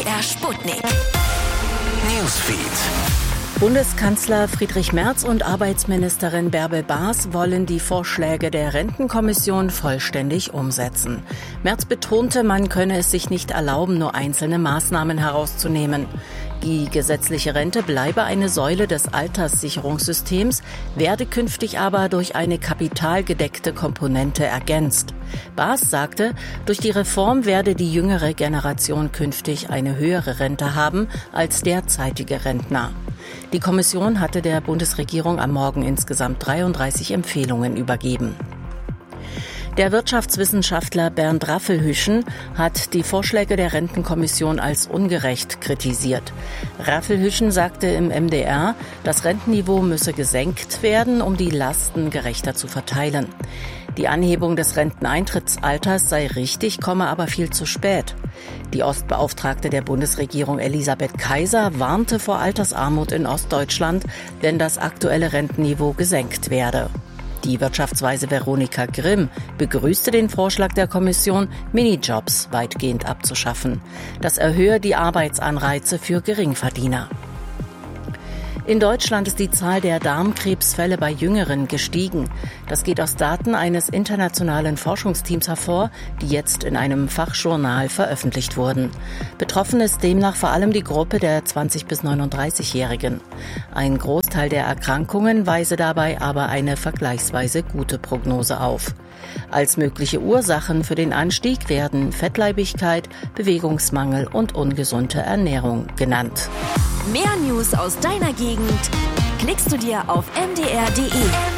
MDR Sputnik. Newsfeed. Bundeskanzler Friedrich Merz und Arbeitsministerin Bärbel Baas wollen die Vorschläge der Rentenkommission vollständig umsetzen. Merz betonte, man könne es sich nicht erlauben, nur einzelne Maßnahmen herauszunehmen. Die gesetzliche Rente bleibe eine Säule des Alterssicherungssystems, werde künftig aber durch eine kapitalgedeckte Komponente ergänzt. Baas sagte, durch die Reform werde die jüngere Generation künftig eine höhere Rente haben als derzeitige Rentner. Die Kommission hatte der Bundesregierung am Morgen insgesamt 33 Empfehlungen übergeben. Der Wirtschaftswissenschaftler Bernd Raffelhüschen hat die Vorschläge der Rentenkommission als ungerecht kritisiert. Raffelhüschen sagte im MDR, das Rentenniveau müsse gesenkt werden, um die Lasten gerechter zu verteilen. Die Anhebung des Renteneintrittsalters sei richtig, komme aber viel zu spät. Die Ostbeauftragte der Bundesregierung Elisabeth Kaiser warnte vor Altersarmut in Ostdeutschland, wenn das aktuelle Rentenniveau gesenkt werde. Die Wirtschaftsweise Veronika Grimm begrüßte den Vorschlag der Kommission, Minijobs weitgehend abzuschaffen. Das erhöhe die Arbeitsanreize für Geringverdiener. In Deutschland ist die Zahl der Darmkrebsfälle bei Jüngeren gestiegen. Das geht aus Daten eines internationalen Forschungsteams hervor, die jetzt in einem Fachjournal veröffentlicht wurden. Betroffen ist demnach vor allem die Gruppe der 20- bis 39-Jährigen. Ein Großteil der Erkrankungen weise dabei aber eine vergleichsweise gute Prognose auf. Als mögliche Ursachen für den Anstieg werden Fettleibigkeit, Bewegungsmangel und ungesunde Ernährung genannt. Mehr News aus deiner Gegend klickst du dir auf mdr.de.